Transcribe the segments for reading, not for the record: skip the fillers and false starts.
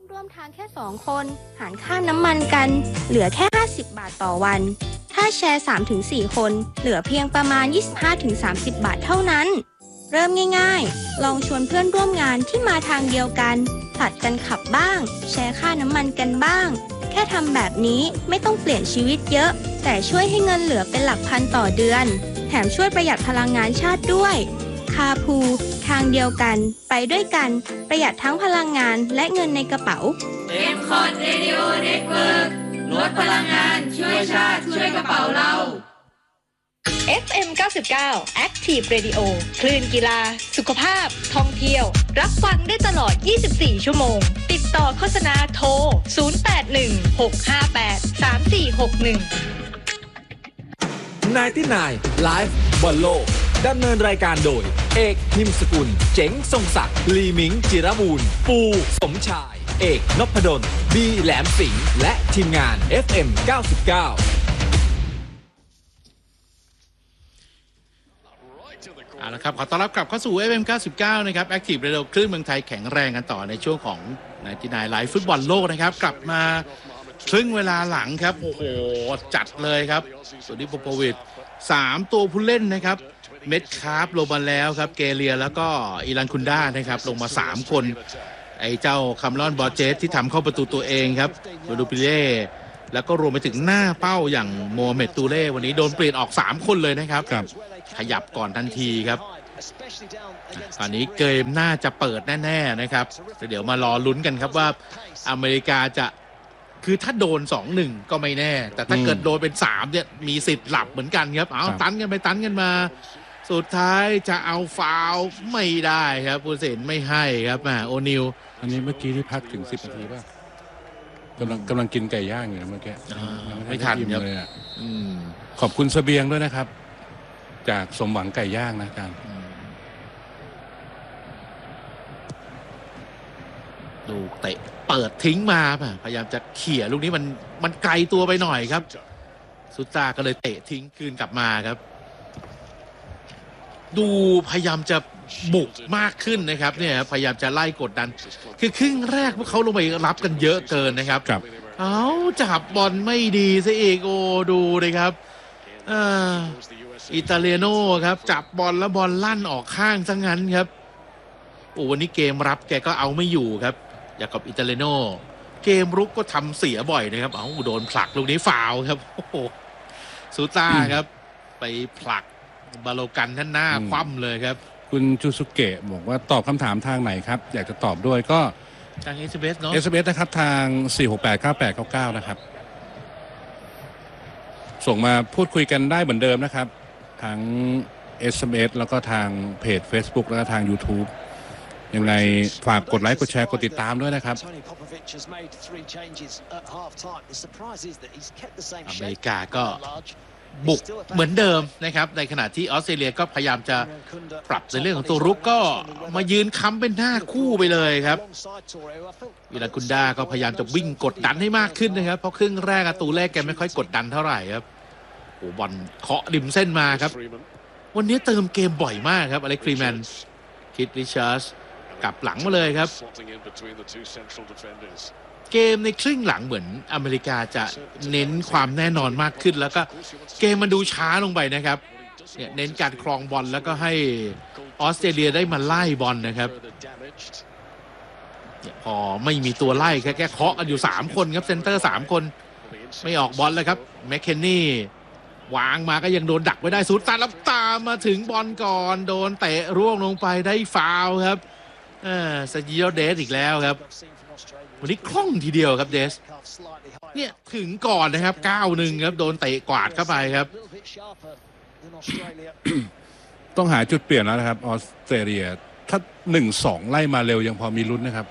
ร่วมทางแค่2คนหารค่าน้ำมันกันเหลือแค่50 บาทต่อวันถ้าแชร์ 3-4 คนเหลือเพียงประมาณ 25-30 บาทเท่านั้นเริ่มง่ายๆลองชวนเพื่อนร่วมงานที่มาทางเดียวกันผลัดกันขับบ้างแชร์ค่าน้ำมันกันบ้างแค่ทำแบบนี้ไม่ต้องเปลี่ยนชีวิตเยอะแต่ช่วยให้เงินเหลือเป็นหลักพันต่อเดือนแถมช่วยประหยัดพลังงานชาติด้วยคาพูทางเดียวกันไปด้วยกันประหยัดทั้งพลังงานและเงินในกระเป๋า M-Cot Radio Network ลดพลังงานช่วยชาติช่วยกระเป๋าเรา FM 99 Active Radio คลื่นกีฬาสุขภาพท่องเที่ยวรับฟังได้ตลอด24ชั่วโมงติดต่อโฆษณาโทร0816583461 99 Live บอลโลกดำเนินรายการโดยเอกหิมสกุลเจ๋งทรงศักดิ์ลีมิงจิรบูรณ์ปูสมชายเอกนพดลบีแหลมสิงห์และทีมงาน FM 99 เอาละครับขอต้อนรับกลับเข้าสู่ FM 99นะครับ Active Radio คลื่นเมืองไทยแข็งแรงกันต่อในช่วงของ99 Live ฟุตบอลโลกนะครับกลับมาครึ่งเวลาหลังครับโอ้โหจัดเลยครับส่วนนี้โปโปวิช3ตัวผู้เล่นนะครับเม็ดคาร์ฟลงมาแล้วครับเกเรียแล้วก็อีรันคุนด้านะครับลงมา3คนไอ้เจ้าคัมรอนบอร์เจสที่ทำเข้าประตูตัวเองครับโรดูปิเล่แล้วก็รวมไปถึงหน้าเป้าอย่างโมฮัมเหม็ดตูเล่วันนี้โดนเปลี่ยนออก3คนเลยนะครับขยับก่อนทันทีครับตอนนี้เกมน่าจะเปิดแน่ๆนะครับเดี๋ยวมารอลุ้นกันครับว่าอเมริกาจะคือถ้าโดน 2-1 ก็ไม่แน่แต่ถ้าเกิดโดนเป็น3เนี่ยมีสิทธิ์หลับเหมือนกันครับเอาตันกันไปตันกันมาสุดท้ายจะเอาฟาวล์ไม่ได้ครับผู้ตัดสินไม่ให้ครับโอนิลอันนี้เมื่อกี้ที่พักถึง10 นาทีป่ะกำลังกินไก่ย่างอยู่นะเมื่อกี้ไม่ทันครับขอบคุณเสบียงด้วยนะครับจากสมหวังไก่ย่างนะอาจารย์ลูกเตะเปิดทิ้งมาพยายามจะเขี่ยลูกนี้มันไกลตัวไปหน่อยครับซุตาก็เลยเตะทิ้งคืนกลับมาครับดูพยายามจะบุกมากขึ้นนะครับเนี่ยพยายามจะไล่กดดันคือครึ่งแรกพวกเขาลงไปรับกันเยอะเกินนะครับเอาจับบอลไม่ดีซะอีกโอ้ดูเลยครับอิตาเลียโน่ครับจับบอลแล้วบอลลั่นออกข้างซะงั้นครับโอ้วันนี้เกมรับแกก็เอาไม่อยู่ครับอย่างกับอิตาเลียโน่เกมรุกก็ทำเสียบ่อยนะครับโดนผลักลูกนี้ฟาวล์ครับโอ้โหซูต้าครับไปผลักบาโลกันท่านหน้าคว่ำเลยครับคุณจูสุเกะบอกว่าตอบคำถามทางไหนครับอยากจะตอบด้วยก็ทาง SMS เนาะ SMS นะครับทาง 4689899 นะครับส่งมาพูดคุยกันได้เหมือนเดิมนะครับทั้ง SMS แล้วก็ทางเพจ Facebook แล้วก็ทาง YouTube ยังไงฝากกดไลค์กดแชร์กดติดตามด้วยนะครับอเมริกาก็บุกเหมือนเดิมนะครับในขณะที่ออสเตรเลียก็พยายามจะปรับในเรื่องของตัวรุกก็มายืนค้ำเป็นหน้าคู่ไปเลยครับวิลากุนดาก็พยายามจะวิ่งกดดันให้มากขึ้นนะครับเพราะครึ่งแรกตูแรกแกไม่ค่อยกดดันเท่าไหร่ครับโอ้บอลเคาะริมเส้นมาครับวันนี้เติมเกมบ่อยมากครับอเล็กซ์ ฟรีแมนคิดริชาร์ดกลับหลังมาเลยครับเกมในครึ่งหลังเหมือนอเมริกาจะเน้นความแน่นอนมากขึ้นแล้วก็เกมมันดูช้าลงไปนะครับเนี่ยเน้นการครองบอลแล้วก็ให้ออสเตรเลียได้มาไล่บอลนะครับพอไม่มีตัวไล่แค่เคาะกันอยู่3คนครับเซนเตอร์3คนไม่ออกบอลเลยครับแมคเคนนี่วางมาก็ยังโดนดักไว้ได้สุดตาลับตามมาถึงบอลก่อนโดนเตะร่วงลงไปได้ฟาวล์ครับซาจิโอเดสอีกแล้วครับวันนี้คล่องทีเดียวครับเดสเนี่ยถึงก่อนนะครับ 9-1 ครับโดนเตะกวาดเข้าไปครับต้องหาจุดเปลี่ยนแล้วนะครับออสเตรเลียถ้า 1-2 ไล่มาเร็วยังพอมีลุ้นนะครับ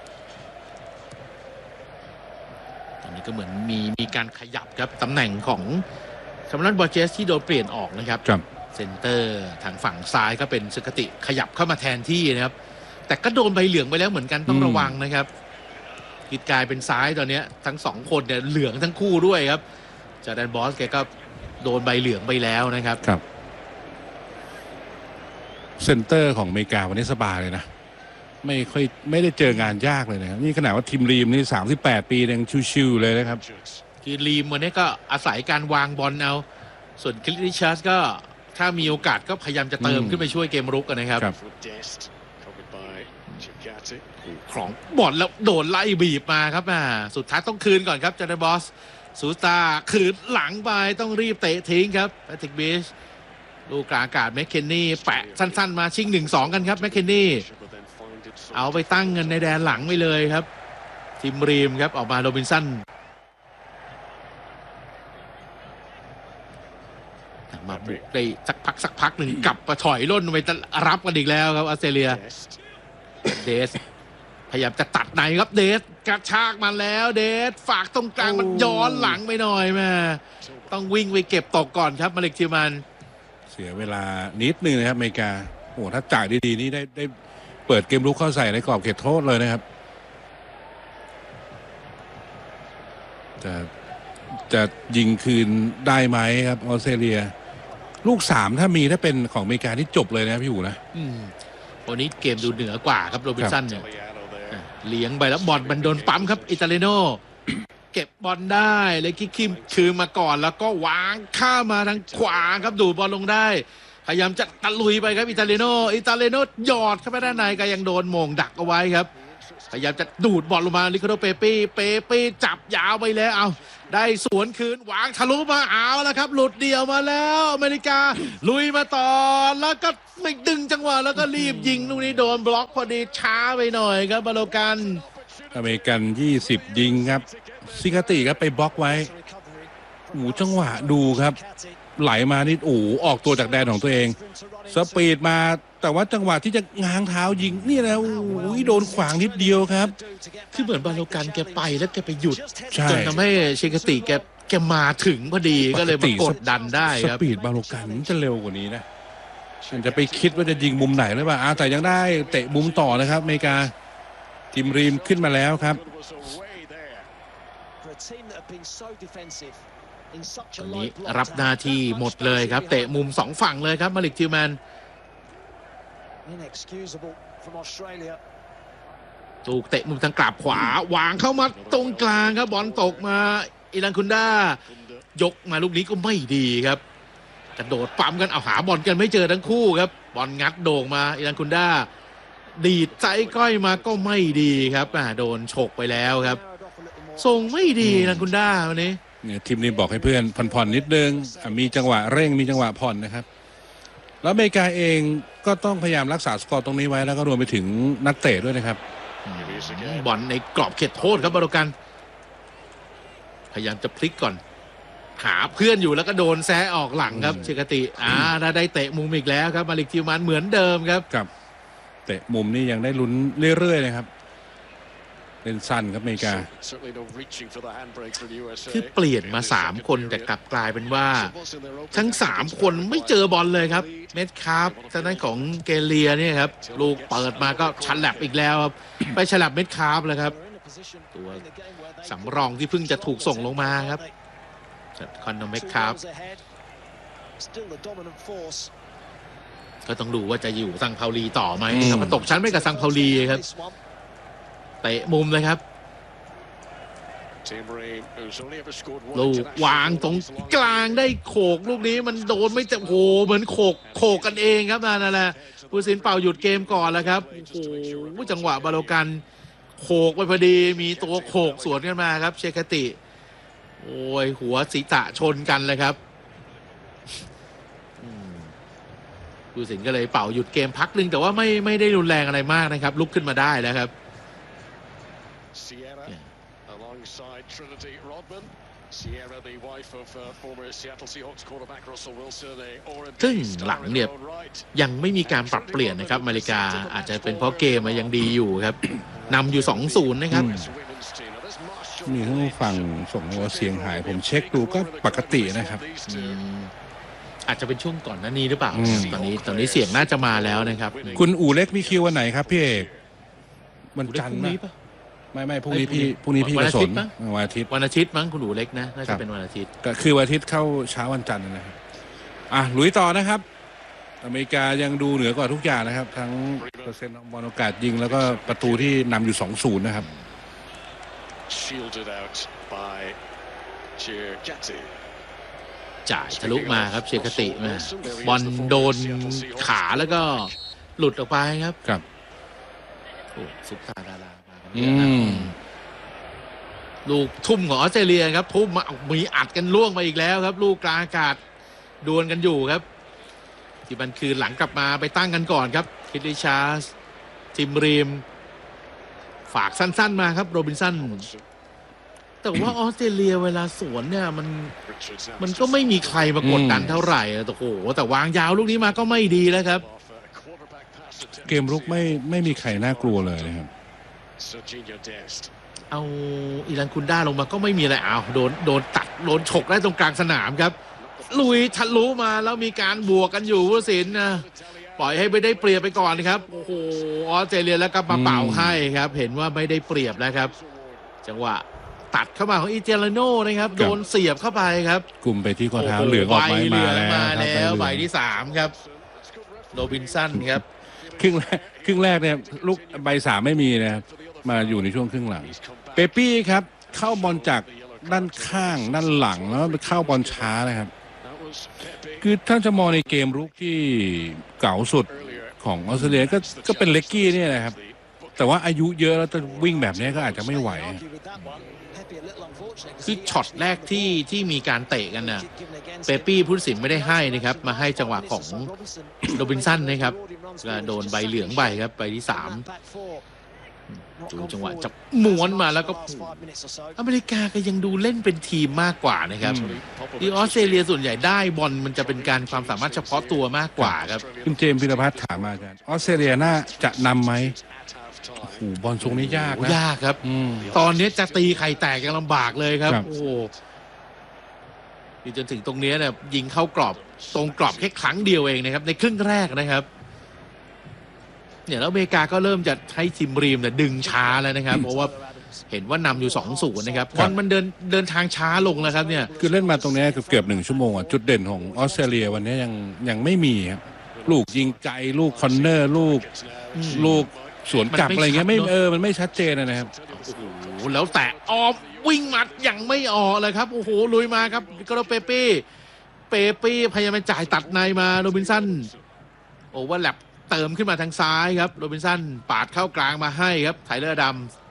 ตอนนี้ก็เหมือนมีการขยับครับตำแหน่งของคัมรอนบอร์เจสที่โดนเปลี่ยนออกนะครับเซนเตอร์ทางฝั่งซ้ายก็เป็นสุกติขยับเข้ามาแทนที่นะครับแต่ก็โดนใบเหลืองไปแล้วเหมือนกันต้องระวังนะครับกิดกลายเป็นซ้ายตอนนี้ทั้ง2คนเนี่ยเหลืองทั้งคู่ด้วยครับจอร์แดนบอสแกก็โดนใบเหลืองไปแล้วนะครับเซนเตอร์ของอเมริกาวันนี้สบายเลยนะไม่ได้เจองานยากเลยนะครับนี่ขนาดว่าทีมรีมนี่38 ปียังชิวๆเลยนะครับคือรีมวันนี้ก็อาศัยการวางบอลเอาส่วนคริสริชาร์ดก็ถ้ามีโอกาสก็พยายามจะเติมขึ้นไปช่วยเกมรุกกันนะครับของบอลแล้วโดนไล่บีบมาครับสุดท้ายต้องคืนก่อนครับเจเนบอสซูสตาคืนหลังไปต้องรีบเตะทิ้งครับแพทริกบิชลูกกลางอากาศแมคเคนนี่แปะสั้นๆมาชิง 1-2 กันครับแมคเคนนี่เอาไปตั้งเงินในแดนหลังไปเลยครับทีมรีมครับออกมาโรบินสันมาบุกได้สักพักหนึ่งกลับมาถอยล่นไปรับกันอีกแล้วครับออสเตรเลียเดสพยายามจะตัดในครับเดสกระชากมาแล้วเดสฝากตรงกลางมันย้อนหลังไปหน่อยแม่ต้องวิ่งไปเก็บตกก่อนครับมาเลกทิวมันเสียเวลานิดนึงนะครับอเมริกาโอ้ถ้าจ่ายดีๆนี่ได้เปิดเกมรุกเข้าใส่ในกรอบเขตโทษเลยนะครับจะยิงคืนได้ไหมครับออสเตรเลียลูก3ถ้าเป็นของอเมริกาที่จบเลยนะพี่อู๋นะวันนี้เกมดูเหนือกว่าครับโรบินสันเนี่ยเลี้ยงไปแล้วบอลมันโดนปั๊มครับอิตาเลโนเก็บบอลได้เลยคิมคืนมาก่อนแล้วก็วางข้ามาทางขวาครับดูดบอลลงได้พยายามจะตะลุยไปครับอิตาเลโนหยอดเข้าไปด้านในก็ยังโดนโมงดักเอาไว้ครับพยายามจะดูดบอลลงมาลิคาโดเปเป้จับยาวไปแล้วเอาได้สวนคืนวางทะลุมาเอาแล้วครับหลุดเดี่ยวมาแล้วอเมริกาลุยมาต่อแล้วก็ไม่ดึงจังหวะแล้วก็รีบยิงลูกนี้โดนบล็อกพอดีช้าไปหน่อยครับบาโลกันอเมริกัน20ยิงครับซิกาติครับไปบล็อกไว้จังหวะดูครับไหลมานี่ออกตัวจากแดนของตัวเองสปีดมาแต่ว่าจังหวะที่จะง้างเท้ายิงนี่นะโดนขวางนิดเดียวครับคือเหมือนบาโลกันแกไปแล้วแกไปหยุดจนทำให้ซิกาติแกมาถึงพอดีก็เลยมากดดันได้ครับสปีดบาโลกันจะเร็วกว่านี้นะมันจะไปคิดว่าจะยิงมุมไหนหรือเปล่าแต่ยังได้เตะมุมต่อนะครับอเมริกาทีมรีมขึ้นมาแล้วครับตอนนี้รับหน้าที่หมดเลยครับเตะมุม2ฝั่งเลยครับมาลิกทิวแมนถูกเตะมุมทางกลับขวาวางเข้ามาตรงกลางครับบอลตกมาอิรันคุนดายกมาลูกนี้ก็ไม่ดีครับกระโดดปั๊มกันเอาหาบอลกันไม่เจอทั้งคู่ครับบอลงัดโด่งมาอิรันคุนดาดีดใจก้อยมาก็ไม่ดีครับโดนฉกไปแล้วครับส่งไม่ดีอิรันคุนดาวันนี้เนี่ยทีมนี้บอกให้เพื่อนผ่อนนิดนึงมีจังหวะเร่งมีจังหวะผ่อนนะครับแล้วอเมริกาเองก็ต้องพยายามรักษาสกอร์ตรงนี้ไว้แล้วก็รวมไปถึงนักเตะด้วยนะครับบอลในกรอบเขตโทษครับบาโลกันพยายามจะพลิกก่อนหาเพื่อนอยู่แล้วก็โดนแซะออกหลังครับเชกติได้เตะมุมอีกแล้วครับมาลิกทิวมันเหมือนเดิมครับกับเตะมุมนี่ยังได้ลุ้นเรื่อยๆนะครับเล่นสั้นครับอเมริกาคือเปลี่ยนมา3คนแต่กลับกลายเป็นว่าทั้ง3คนไม่เจอบอลเลยครับเม็ดคาร์ฟทางด้านของเกเลียเนี่ยครับลูกเปิดมาก็ฉลับอีกแล้วครับไปฉลับเม็ดคาร์ฟเลยครับตัวสำรองที่เพิ่งจะถูกส่งลงมาครับคอนโนเม็ดคาร์ฟก็ต้องดูว่าจะอยู่ซังเปาลีต่อไหมถ้ามันตกชั้นไม่กับซังเปาลีครับเตะมุมเลยครับลูกวางตรงกลางได้โขกลูกนี้มันโดนไม่จะโหเหมือนโขกกันเองครับนั่นแหละผู้ตัดสินเป่าหยุดเกมก่อนแล้วครับโอ้โหจังหวะบาโลกันโขกไปพอดีมีตัวโขกสวนกันมาครับเชคติโอ้ยหัวศีรษะชนกันเลยครับผู้ตัดสินก็เลยเป่าหยุดเกมพักนึงแต่ว่าไม่ได้รุนแรงอะไรมากนะครับลุกขึ้นมาได้แล้วครับซึ่งหลังเนี่ยยังไม่มีการปรับเปลี่ยนนะครับอเมริกาอาจจะเป็นเพราะเกมมันยังดีอยู่ครับนำอยู่ 2-0 นะครับมีทั้งฝั่งส่งหัวเสียงหายผมเช็คดูก็ปกตินะครับอาจจะเป็นช่วงก่อนหน้านี้หรือเปล่าตอนนี้เสียงน่าจะมาแล้วนะครับคุณอู๋เล็กมีคิววันไหนครับพี่เอกวันจันทร์ไม่พรุ่งนี้พี่กระสนวันอาทิตย์มั้งคุณอู๋เล็กนะน่าจะเป็นวันอาทิตย์ก็คือวันอาทิตย์เข้าเช้าวันจันทร์นะครับลุยต่อนะครับอเมริกายังดูเหนือกว่าทุกอย่างนะครับทั้งเปอร์เซ็นต์บอลโอกาสยิงแล้วก็ประตูที่นำอยู่ 2-0 นะครับจ่ายทะลุมาครับเชคติมาบอลโดนขาแล้วก็หลุดออกไปครับครับโอ้ซุปตาดารามากันเยอะนะลูกทุ่มของออสเตรเลียครับทุ่มมามีอัดกันล่วงมาอีกแล้วครับลูกกลางอากาศดวลกันอยู่ครับที่มันคือหลังกลับมาไปตั้งกันก่อนครับคิดดิชาร์สทิมรีมฝากสั้นๆมาครับโรบินสันแต่ว่าออสเตรเลียเวลาสวนเนี่ยมันก็ไม่มีใครมากดดันเท่าไหร่แต่โอ้โหแต่วางยาวลูกนี้มาก็ไม่ดีแล้วครับเกมรุกไม่มีใครน่ากลัวเลยนะครับเอาอิรันคุนด้าลงมาก็ไม่มีอะไรโดนตัดโดนฉกได้ตรงกลางสนามครับลุยทะลุมาแล้วมีการบวกกันอยู่ผู้สินนะปล่อยให้ไม่ได้เปรียบไปก่อนครับโอ้โหออสเตรเลียแล้วก็มาเป่าให้ครับเห็นว่าไม่ได้เปรียบแล้วครับจังหวะตัดเข้ามาของอิเจลาโน่นะครับโดนเสียบเข้าไปครับกลุ่มไปที่ข้อเท้าเหลืองออกมาแล้วใบที่3ครับโรบินสันครับครึ่งแรกเนี่ยลูกใบ3ไม่มีนะครับมาอยู่ในช่วงครึ่งหลังเปปี้ครับเข้าบอลจากด้านข้างด้านหลังแล้วไปเข้าบอลช้านะครับคือท่านจะมองในเกมรุกที่เก่าสุดของออสเตรเลียก็เป็นเล็กกี้เนี่ยนะครับแต่ว่าอายุเยอะแล้วจะวิ่งแบบนี้ก็อาจจะไม่ไหวคือช็อตแรกที่มีการเตะกันน่ะเปปี้ผู้ตัดสินไม่ได้ให้นะครับมาให้จังหวะของโรบินสันนะครับโดนใบเหลืองใบครับใบที่3ดูจังหวะจะม้วนมาแล้วก็อเมริกาก็ยังดูเล่นเป็นทีมมากกว่านะครับที่ออสเตรเลียส่วนใหญ่ได้บอลมันจะเป็นการความสามารถเฉพาะตัวมากกว่าครับคุณเจมส์พิรพัฒน์ถามมาอาจารย์ออสเตรเลียน่าจะนำไหมโอ้โหบอลทรงนี้ยากนะยากครับตอนนี้จะตีไข่แตกยังลำบากเลยครับโอ้โหจนถึงตรงนี้เนี่ยยิงเข้ากรอบตรงกรอบแค่ครั้งเดียวเองนะครับในครึ่งแรกนะครับเนี่ยแล้วอเมริกาก็เริ่มจะให้ทีมรีมเนี่ยดึงช้าแล้วนะครับเพราะว่าเห็นว่านำอยู่ 2-0 นะครับมันเดินทางช้าลงแล้วครับเนี่ยคือเล่นมาตรงนี้เกือบ1 ชั่วโมงอ่ะจุดเด่นของออสเตรเลียวันนี้ยังไม่มีครับลูกยิงไกลลูกคอนเนอร์ลูกสวนกลับอะไรเงี้ยมันไม่ชัดเจนนะครับโอ้โหแล้วแต่ออมวิ่งมัดยังไม่ออกเลยครับโอ้โหลุยมาครับก็เปปี้พยายามจ่ายตัดในมาโรบินสันโอเวอร์แลปเติมขึ้นมาทางซ้ายครับโรบินสันปาดเข้ากลางมาให้ครับไทเลอร์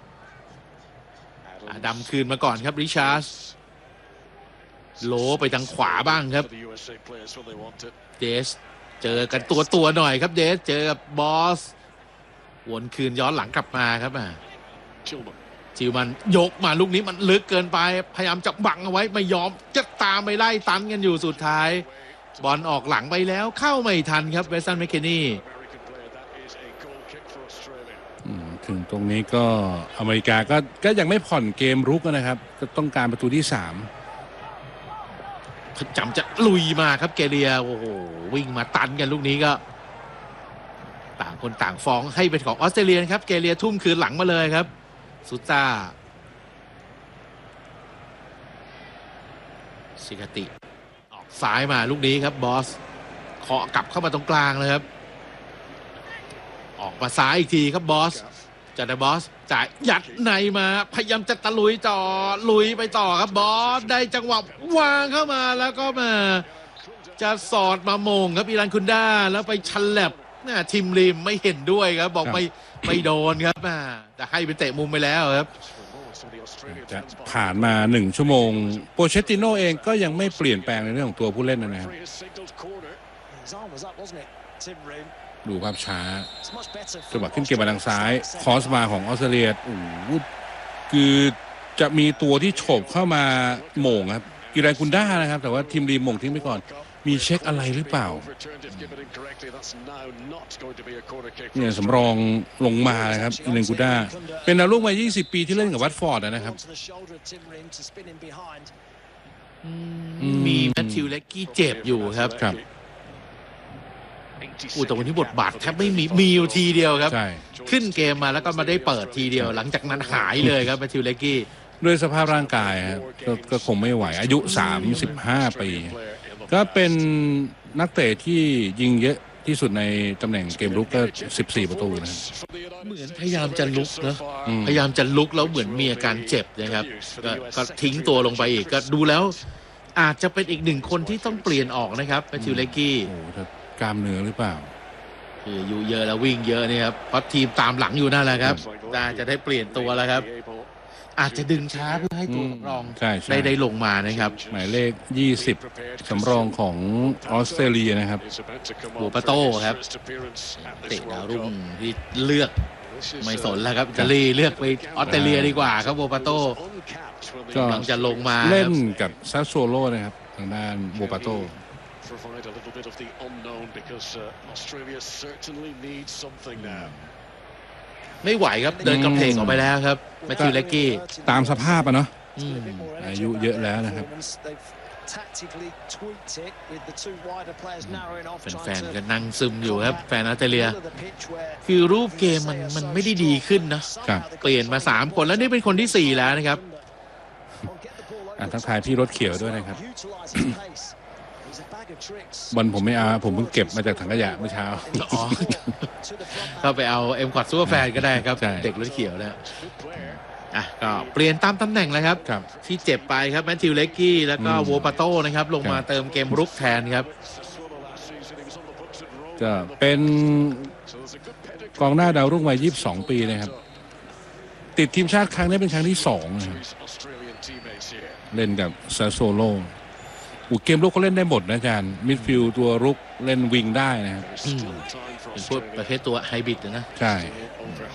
ดำคืนมาก่อนครับริชาร์ดโลไปทางขวาบ้างครับเดสเจอกันตัวหน่อยครับเดสเจอกับบอสวนคืนย้อนหลังกลับมาครับจิวมันยกมาลูกนี้มันลึกเกินไปพยายามจะบังเอาไว้ไม่ยอมจะตามไปไล่ตันกันอยู่สุดท้ายบอลออกหลังไปแล้วเข้าไม่ทันครับเวสตันแมคเคนนี่ถึงตรงนี้ก็อเมริกาก็ยังไม่ผ่อนเกมรุกนะครับก็ต้องการประตูที่3 จำจะลุยมาครับเกเรียโอ้โหวิ่งมาตันกันลูกนี้ก็ต่างคนต่างฟ้องให้เป็นของออสเตรเลียครับเกเรียทุ่มคืนหลังมาเลยครับซุต้าซิกาติออกซ้ายมาลูกนี้ครับบอสเคาะกลับเข้ามาตรงกลางเลยครับออกมาซ้ายอีกทีครับบอสจากบอสจ่ายยัดในมาพยายามจะตะลุยไปต่อครับบอสได้จังหวะวางเข้ามาแล้วก็มาจะสอดมาโมงครับอิรันคุนด้าแล้วไปชันแลบทีมริมไม่เห็นด้วยครับบอกไม่โดนครับจะให้เป็นเตะมุมไปแล้วครับจะผ่านมา1 ชั่วโมงโปเชตติโนเองก็ยังไม่เปลี่ยนแปลงในเรื่องของตัวผู้เล่นนะครับดูภาพช้าจังหวะขึ้นเกมมาทางซ้ายคอสมาของออสเตรเลียคือจะมีตัวที่โฉบเข้ามาโหม่งครับอิรันคุนด้านะครับแต่ว่าทีมรีมโหม่งทิ้งไปก่อนมีเช็คอะไรหรือเปล่าเนี่ยสำรองลงมานะครับอิรันคุนด้าเป็นดาวรุ่งวัย20 ปีที่เล่นกับวัตฟอร์ดนะครับมีแมทธิว เล็กกี้เจ็บอยู่ครับแต่วันนี้บทบาทแทบไม่มีอยู่ทีเดียวครับขึ้นเกมมาแล้วก็มาได้เปิดทีเดียวหลังจากนั้นหายเลยครับแมทธิว เล็กกี้ด้วยสภาพร่างกายครับก็คงไม่ไหวอายุ35 ปีก็เป็นนักเตะที่ยิงเยอะที่สุดในตำแหน่งเกมรุกก็14 ประตูนะครับเหมือนพยายามจะลุกเนอะอืมพยายามจะลุกแล้วเหมือนมีอาการเจ็บนะครับก็ทิ้งตัวลงไปอีกก็ดูแล้ว อาจจะเป็นอีกหนึ่งคนที่ต้องเปลี่ยนออกนะครับแมทธิวเลกกี้โอ้โหถ้ากล้ามเนื้อหรือเปล่าคืออายุเยอะแล้ววิ่งเยอะเนี่ยครับเพราะทีมตามหลังอยู่นั่นแหละครับน่าจะได้เปลี่ยนตัวแล้วครับ อาจจะดึงช้าเพื่อให้ตัวสำรองใช่ได้ลงมานะครับหมายเลข20สำรองของออสเตรเลียนะครับหัวปาโต้ครับเตะดาวรุ่งที่เลือกไม่สนแล้วครับอิตาลีเลือกไปออสเตรเลียดีกว่าครับโบปาโต้ก็กำลังจะลงมาเล่คน รับกับซัสโซโลนะครับทางด้านโบปาโต provide a little bit of the unknown because Australia certainly needs something now. ไม่ไหวครับเดินกระเพกออกไปแล้วครับแมทธิวเลกกี้ตามสภาพอะเนาะอืมอายุเยอะแล้วนะครับแฟนๆก็นั่งซึมอยู่ครับแฟนออสเตรเลีย คือรูปเกมมันไม่ได้ดีขึ้นนะครับ เปลี่ยนมา3คนแล้วนี่เป็นคนที่4แล้วนะครับทักทายพี่รถเขียวด้วยนะครับ บอลผมไม่เอาผมเพิ่งเก็บมาจากถังขยะเมื่อเช้าอ๋อ เข้าไปเอาเอ็มคอร์ดซูเปอร์แฟนก็ได้ครับใช่เด็กรถเขียวนะอ่ะก็เปลี่ยนตามตำแหน่งแล้วครับครับที่เจ็บไปครับแมทธิวเลกกี้แล้วก็อืมโวปาโต้นะครับลงมาครับเติมเกมรุกแทนครับก็เป็นกองหน้าดาวรุ่งวัย22 ปีนะครับ ติดทีมชาติครั้งนี้เป็นครั้งที่2นะครับ Australian teammates here. เล่นกับซาโซโลเกมลุกเขาเล่นได้หมดนะอาจารย์มิดฟิลด์ตัวรุกเล่นวิงได้นะครับเป็นพวกประเภทตัวไฮบริดนะใช่ Over